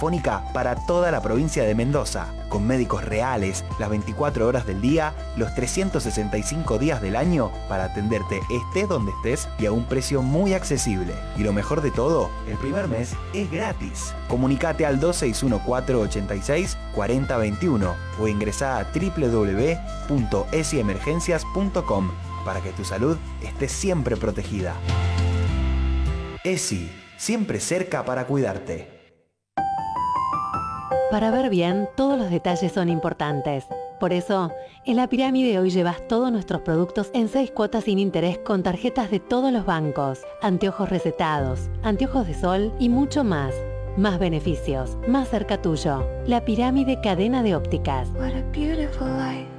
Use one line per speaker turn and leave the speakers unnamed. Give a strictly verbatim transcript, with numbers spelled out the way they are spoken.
telefónica para toda la provincia de Mendoza, con médicos reales, las veinticuatro horas del día, los trescientos sesenta y cinco días del año, para atenderte estés donde estés y a un precio muy accesible. Y lo mejor de todo, el primer mes es gratis. Comunicate al dos seis uno cuatro, ochenta y seis, cuarenta veintiuno o ingresá a doble u doble u doble u punto esi emergencias punto com para que tu salud esté siempre protegida. ESI, siempre cerca para cuidarte.
Para ver bien, todos los detalles son importantes. Por eso, en La Pirámide hoy llevas todos nuestros productos en seis cuotas sin interés con tarjetas de todos los bancos, anteojos recetados, anteojos de sol y mucho más. Más beneficios, más cerca tuyo. La Pirámide Cadena de Ópticas.
What a beautiful life.